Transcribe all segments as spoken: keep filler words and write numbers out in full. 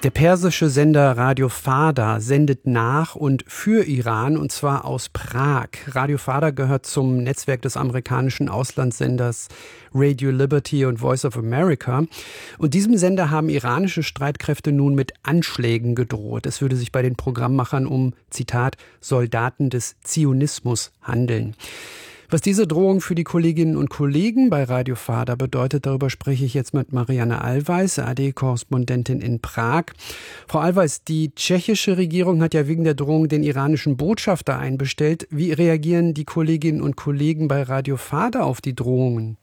Der persische Sender Radio Farda sendet nach und für Iran, und zwar aus Prag. Radio Farda gehört zum Netzwerk des amerikanischen Auslandssenders Radio Liberty und Voice of America. Und diesem Sender haben iranische Streitkräfte nun mit Anschlägen gedroht. Es würde sich bei den Programmmachern um, Zitat, Soldaten des Zionismus handeln. Was diese Drohung für die Kolleginnen und Kollegen bei Radio Farda bedeutet, darüber spreche ich jetzt mit Marianne Allweis, A R D-Korrespondentin in Prag. Frau Allweis, die tschechische Regierung hat ja wegen der Drohung den iranischen Botschafter einbestellt. Wie reagieren die Kolleginnen und Kollegen bei Radio Farda auf die Drohungen?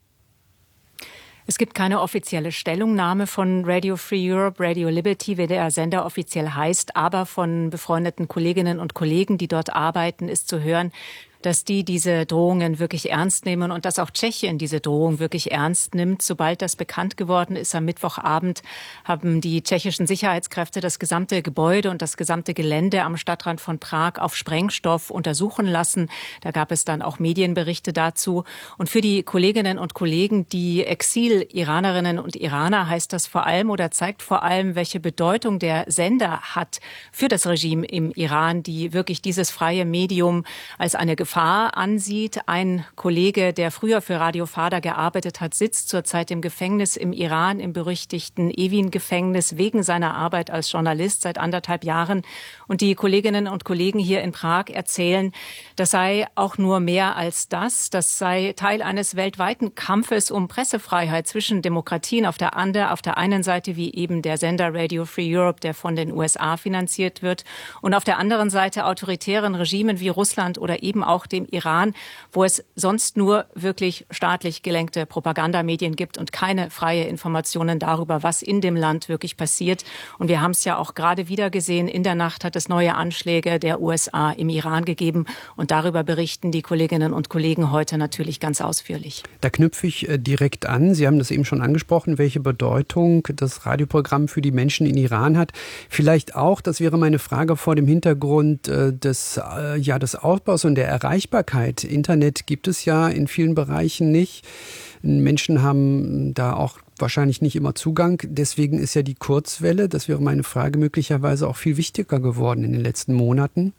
Es gibt keine offizielle Stellungnahme von Radio Free Europe, Radio Liberty, wie der Sender offiziell heißt, aber von befreundeten Kolleginnen und Kollegen, die dort arbeiten, ist zu hören, dass die diese Drohungen wirklich ernst nehmen und dass auch Tschechien diese Drohung wirklich ernst nimmt. Sobald das bekannt geworden ist, am Mittwochabend haben die tschechischen Sicherheitskräfte das gesamte Gebäude und das gesamte Gelände am Stadtrand von Prag auf Sprengstoff untersuchen lassen. Da gab es dann auch Medienberichte dazu. Und für die Kolleginnen und Kollegen, die Exil-Iranerinnen und Iraner, heißt das vor allem oder zeigt vor allem, welche Bedeutung der Sender hat für das Regime im Iran, die wirklich dieses freie Medium als eine Gefahr ansieht. Ein Kollege, der früher für Radio Farda gearbeitet hat, sitzt zurzeit im Gefängnis im Iran, im berüchtigten Evin-Gefängnis, wegen seiner Arbeit als Journalist seit anderthalb Jahren. Und die Kolleginnen und Kollegen hier in Prag erzählen, das sei auch nur mehr als das. Das sei Teil eines weltweiten Kampfes um Pressefreiheit zwischen Demokratien auf der, andere, auf der einen Seite, wie eben der Sender Radio Free Europe, der von den U S A finanziert wird, und auf der anderen Seite autoritären Regimen wie Russland oder eben auch dem Iran, wo es sonst nur wirklich staatlich gelenkte Propagandamedien gibt und keine freie Informationen darüber, was in dem Land wirklich passiert. Und wir haben es ja auch gerade wieder gesehen, in der Nacht hat es neue Anschläge der U S A im Iran gegeben und darüber berichten die Kolleginnen und Kollegen heute natürlich ganz ausführlich. Da knüpfe ich direkt an. Sie haben das eben schon angesprochen, welche Bedeutung das Radioprogramm für die Menschen in Iran hat. Vielleicht auch, das wäre meine Frage vor dem Hintergrund des, ja, des Ausbaus und der Erreichbarkeit. Internet gibt es ja in vielen Bereichen nicht. Menschen haben da auch wahrscheinlich nicht immer Zugang. Deswegen ist ja die Kurzwelle, das wäre meine Frage, möglicherweise auch viel wichtiger geworden in den letzten Monaten.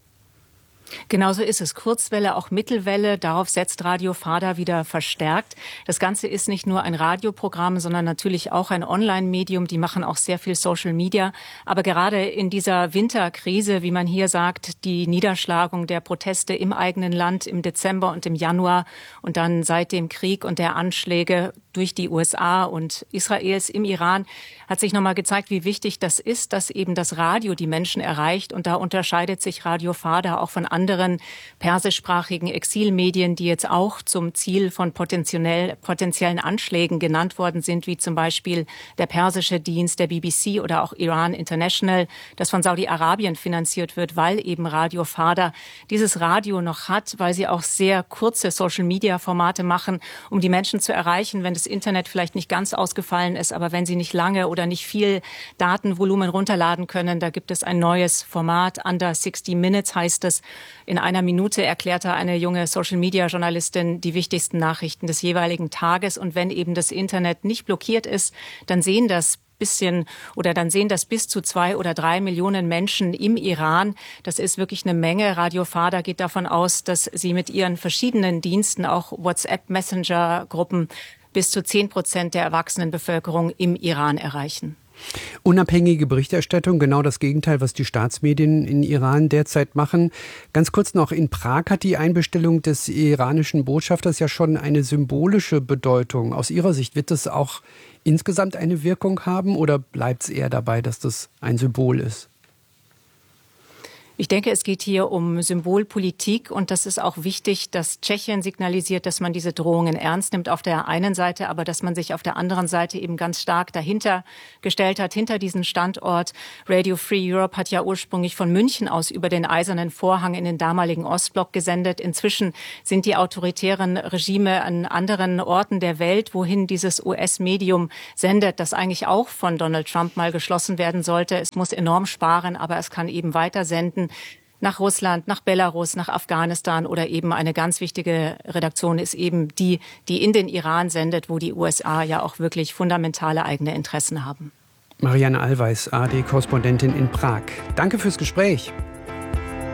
Genauso ist es. Kurzwelle, auch Mittelwelle. Darauf setzt Radio Farda wieder verstärkt. Das Ganze ist nicht nur ein Radioprogramm, sondern natürlich auch ein Online-Medium. Die machen auch sehr viel Social Media. Aber gerade in dieser Winterkrise, wie man hier sagt, die Niederschlagung der Proteste im eigenen Land im Dezember und im Januar und dann seit dem Krieg und der Anschläge durch die U S A und Israels im Iran, hat sich nochmal gezeigt, wie wichtig das ist, dass eben das Radio die Menschen erreicht. Und da unterscheidet sich Radio Farda auch von anderen persischsprachigen Exilmedien, die jetzt auch zum Ziel von potenziell, potenziellen Anschlägen genannt worden sind, wie zum Beispiel der persische Dienst der B B C oder auch Iran International, das von Saudi-Arabien finanziert wird, weil eben Radio Farda dieses Radio noch hat, weil sie auch sehr kurze Social-Media-Formate machen, um die Menschen zu erreichen, wenn das Internet vielleicht nicht ganz ausgefallen ist, aber wenn sie nicht lange oder nicht viel Datenvolumen runterladen können, da gibt es ein neues Format, Under sixty Minutes heißt es. In einer Minute erklärte eine junge Social-Media-Journalistin die wichtigsten Nachrichten des jeweiligen Tages. Und wenn eben das Internet nicht blockiert ist, dann sehen das bisschen oder dann sehen das bis zu zwei oder drei Millionen Menschen im Iran. Das ist wirklich eine Menge. Radio Farda geht davon aus, dass sie mit ihren verschiedenen Diensten, auch WhatsApp-Messenger-Gruppen, bis zu zehn Prozent der erwachsenen Bevölkerung im Iran erreichen. Unabhängige Berichterstattung, genau das Gegenteil, was die Staatsmedien in Iran derzeit machen. Ganz kurz noch, in Prag hat die Einbestellung des iranischen Botschafters ja schon eine symbolische Bedeutung. Aus Ihrer Sicht wird das auch insgesamt eine Wirkung haben oder bleibt es eher dabei, dass das ein Symbol ist? Ich denke, es geht hier um Symbolpolitik und das ist auch wichtig, dass Tschechien signalisiert, dass man diese Drohungen ernst nimmt auf der einen Seite, aber dass man sich auf der anderen Seite eben ganz stark dahinter gestellt hat, hinter diesen Standort. Radio Free Europe hat ja ursprünglich von München aus über den Eisernen Vorhang in den damaligen Ostblock gesendet. Inzwischen sind die autoritären Regime an anderen Orten der Welt, wohin dieses U S-Medium sendet, das eigentlich auch von Donald Trump mal geschlossen werden sollte. Es muss enorm sparen, aber es kann eben weiter senden. Nach Russland, nach Belarus, nach Afghanistan oder eben eine ganz wichtige Redaktion ist eben die, die in den Iran sendet, wo die U S A ja auch wirklich fundamentale eigene Interessen haben. Marianne Allweis, A R D-Korrespondentin in Prag. Danke fürs Gespräch.